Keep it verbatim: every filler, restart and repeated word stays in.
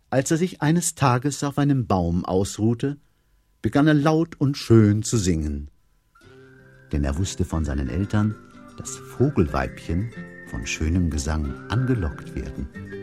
Als er sich eines Tages auf einem Baum ausruhte, begann er laut und schön zu singen. Denn er wusste von seinen Eltern, dass Vogelweibchen von schönem Gesang angelockt werden.